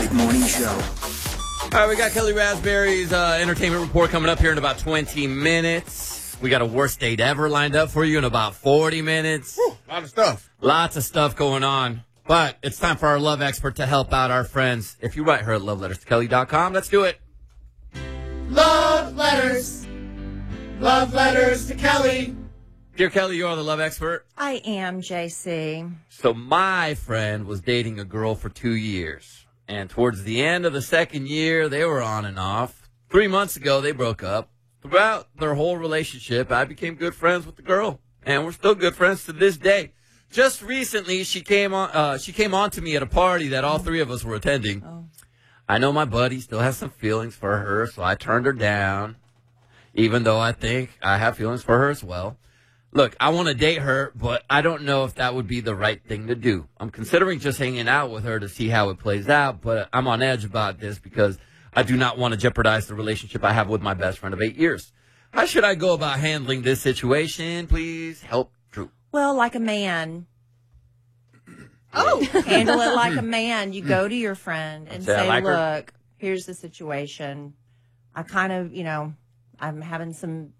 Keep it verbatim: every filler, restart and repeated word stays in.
Big Morning Show. All right, we got Kelly Raspberry's uh, entertainment report coming up here in about twenty minutes. We got a worst date ever lined up for you in about forty minutes. Whew, a lot of stuff. Lots of stuff going on. But it's time for our love expert to help out our friends. If you write her at love letters to kelly dot com, let's do it. Love letters. Love letters to Kelly. Dear Kelly, you're the love expert. I am, J C. So my friend was dating a girl for two years. And towards the end of the second year, they were on and off. Three months ago, they broke up. Throughout their whole relationship, I became good friends with the girl. And we're still good friends to this day. Just recently, she came on uh, She came on to me at a party that all three of us were attending. Oh. I know my buddy still has some feelings for her, so I turned her down. Even though I think I have feelings for her as well. Look, I want to date her, but I don't know if that would be the right thing to do. I'm considering just hanging out with her to see how it plays out, but I'm on edge about this because I do not want to jeopardize the relationship I have with my best friend of eight years. How should I go about handling this situation? Please help Drew. Well, like a man. Oh. Handle it like a man. You go to your friend and Say, I say, like her. look, here's the situation. I kind of, you know, I'm having some